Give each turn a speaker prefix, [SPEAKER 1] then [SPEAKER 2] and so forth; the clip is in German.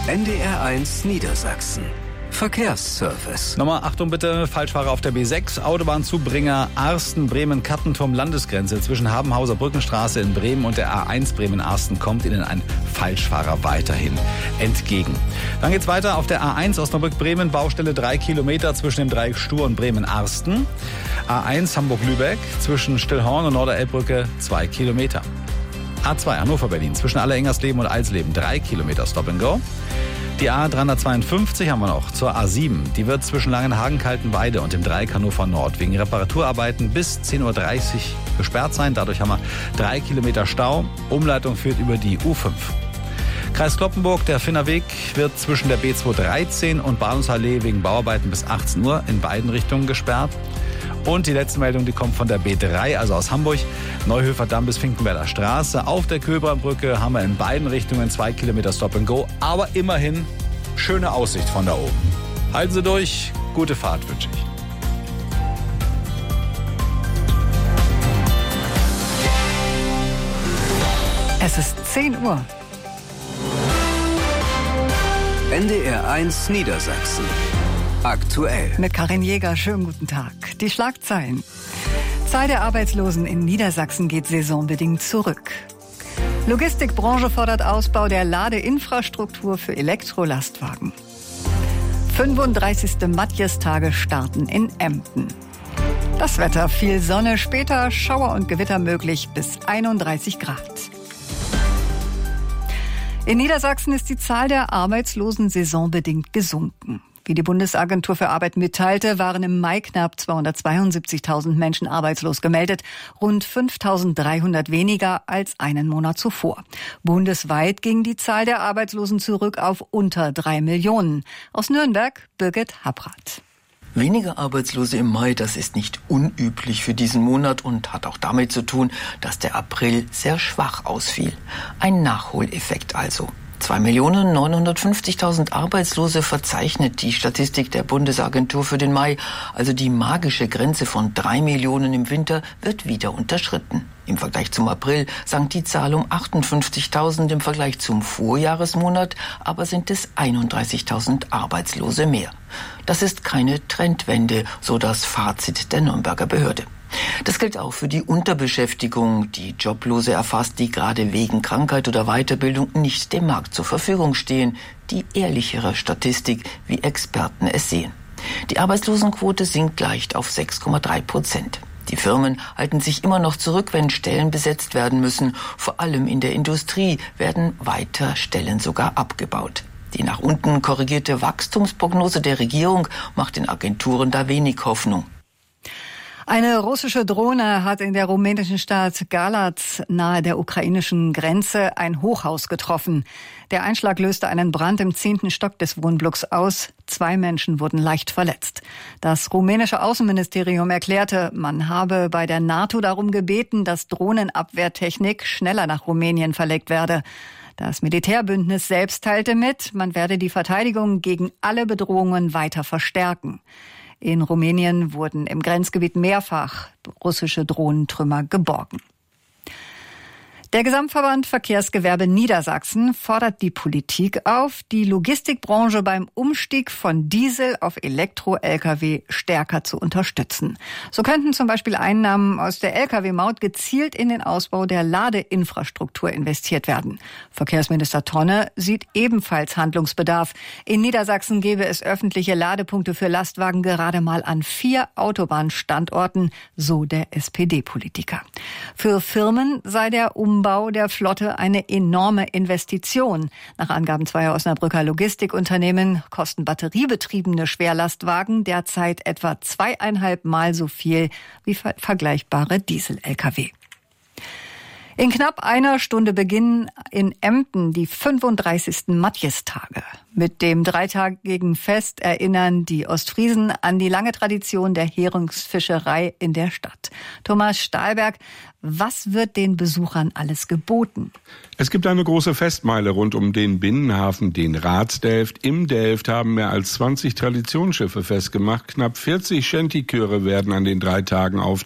[SPEAKER 1] NDR1 Niedersachsen. Verkehrsservice.
[SPEAKER 2] Nochmal Achtung bitte, Falschfahrer auf der B6, Autobahnzubringer Arsten, Bremen-Kattenturm, Landesgrenze zwischen Habenhauser Brückenstraße in Bremen und der A1 Bremen-Arsten kommt Ihnen ein Falschfahrer weiterhin entgegen. Dann geht's weiter auf der A1 Osnabrück-Bremen, Baustelle 3 Kilometer zwischen dem Dreieck Stur und Bremen-Arsten. A1 Hamburg-Lübeck zwischen Stillhorn und Norderelbbrücke 2 Kilometer. A2 Hannover-Berlin zwischen Allerengersleben und Alsleben 3 Kilometer Stop and Go. Die A352 haben wir noch zur A7. Die wird zwischen Langenhagen-Kaltenweide und dem Dreieck Hannover Nord wegen Reparaturarbeiten bis 10.30 Uhr gesperrt sein. Dadurch haben wir 3 Kilometer Stau. Umleitung führt über die U5. Kreis Cloppenburg, der Finnerweg wird zwischen der B213 und Bahnhofsallee wegen Bauarbeiten bis 18 Uhr in beiden Richtungen gesperrt. Und die letzte Meldung, die kommt von der B3, also aus Hamburg, Neuhöfer Damm bis Finkenwerder Straße. Auf der Köbrandbrücke haben wir in beiden Richtungen 2 Kilometer Stop and Go, aber immerhin schöne Aussicht von da oben. Halten Sie durch, gute Fahrt wünsche ich.
[SPEAKER 3] Es ist 10 Uhr.
[SPEAKER 1] NDR1 Niedersachsen. Aktuell.
[SPEAKER 3] Mit Karin Jäger, schönen guten Tag. Die Schlagzeilen. Zahl der Arbeitslosen in Niedersachsen geht saisonbedingt zurück. Logistikbranche fordert Ausbau der Ladeinfrastruktur für Elektrolastwagen. 35. Matjestage starten in Emden. Das Wetter, viel Sonne, später Schauer und Gewitter möglich bis 31 Grad. In Niedersachsen ist die Zahl der Arbeitslosen saisonbedingt gesunken. Wie die Bundesagentur für Arbeit mitteilte, waren im Mai knapp 272.000 Menschen arbeitslos gemeldet, rund 5.300 weniger als einen Monat zuvor. Bundesweit ging die Zahl der Arbeitslosen zurück auf unter 3 Millionen. Aus Nürnberg, Birgit Habrath.
[SPEAKER 4] Weniger Arbeitslose im Mai, das ist nicht unüblich für diesen Monat und hat auch damit zu tun, dass der April sehr schwach ausfiel. Ein Nachholeffekt also. 2.950.000 Arbeitslose verzeichnet die Statistik der Bundesagentur für den Mai. Also die magische Grenze von 3 Millionen im Winter wird wieder unterschritten. Im Vergleich zum April sank die Zahl um 58.000, im Vergleich zum Vorjahresmonat aber sind es 31.000 Arbeitslose mehr. Das ist keine Trendwende, so das Fazit der Nürnberger Behörde. Das gilt auch für die Unterbeschäftigung, die Joblose erfasst, die gerade wegen Krankheit oder Weiterbildung nicht dem Markt zur Verfügung stehen. Die ehrlichere Statistik, wie Experten es sehen. Die Arbeitslosenquote sinkt leicht auf 6,3%. Die Firmen halten sich immer noch zurück, wenn Stellen besetzt werden müssen. Vor allem in der Industrie werden weiter Stellen sogar abgebaut. Die nach unten korrigierte Wachstumsprognose der Regierung macht den Agenturen da wenig Hoffnung.
[SPEAKER 3] Eine russische Drohne hat in der rumänischen Stadt Galați nahe der ukrainischen Grenze ein Hochhaus getroffen. Der Einschlag löste einen Brand im 10. Stock des Wohnblocks aus. 2 Menschen wurden leicht verletzt. Das rumänische Außenministerium erklärte, man habe bei der NATO darum gebeten, dass Drohnenabwehrtechnik schneller nach Rumänien verlegt werde. Das Militärbündnis selbst teilte mit, man werde die Verteidigung gegen alle Bedrohungen weiter verstärken. In Rumänien wurden im Grenzgebiet mehrfach russische Drohnentrümmer geborgen. Der Gesamtverband Verkehrsgewerbe Niedersachsen fordert die Politik auf, die Logistikbranche beim Umstieg von Diesel auf Elektro-Lkw stärker zu unterstützen. So könnten zum Beispiel Einnahmen aus der Lkw-Maut gezielt in den Ausbau der Ladeinfrastruktur investiert werden. Verkehrsminister Tonne sieht ebenfalls Handlungsbedarf. In Niedersachsen gäbe es öffentliche Ladepunkte für Lastwagen gerade mal an 4 Autobahnstandorten, so der SPD-Politiker. Für Firmen sei der Umbau der Flotte eine enorme Investition. Nach Angaben zweier Osnabrücker Logistikunternehmen kosten batteriebetriebene Schwerlastwagen derzeit etwa 2,5 Mal so viel wie vergleichbare Diesel-Lkw. In knapp einer Stunde beginnen in Emden die 35. Matjestage. Mit dem 3-tägigen Fest erinnern die Ostfriesen an die lange Tradition der Heringsfischerei in der Stadt. Thomas Stahlberg, was wird den Besuchern alles geboten?
[SPEAKER 5] Es gibt eine große Festmeile rund um den Binnenhafen, den Ratsdelft. Im Delft haben mehr als 20 Traditionsschiffe festgemacht. Knapp 40 Shanty-Chöre werden an den 3 Tagen auftreten.